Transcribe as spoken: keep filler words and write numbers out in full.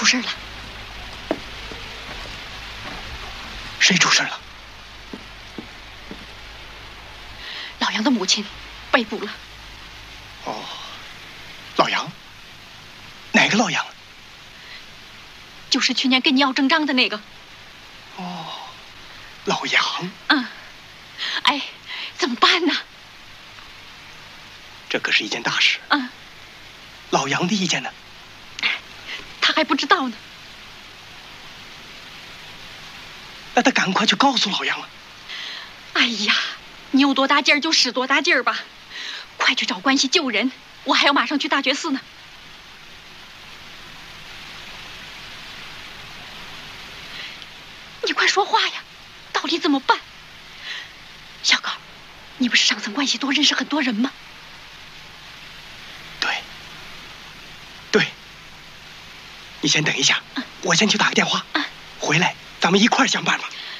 出事了。 谁出事了？ 老杨的母亲被捕了。 哦，老杨？哪个老杨？ 就是去年跟你要证章的那个。 哦，老杨。 嗯，哎，怎么办呢？ 这可是一件大事。 嗯。 老杨的意见呢？ 他还不知道呢。 那他赶快去告诉老杨啊！ 哎呀，你有多大劲儿就使多大劲儿吧，快去找关系救人，我还要马上去大觉寺呢。你快说话呀，到底怎么办？小高，你不是上层关系多，认识很多人吗？ 对，对，你先等一下，嗯、我先去打个电话， 嗯、 回来咱们一块儿想办法。